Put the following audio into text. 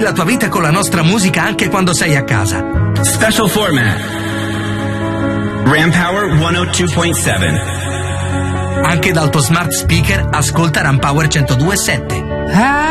la tua vita con la nostra musica anche quando sei a casa. Special format. RAM Power 102.7. Anche dal tuo smart speaker ascolta RAM Power 102.7.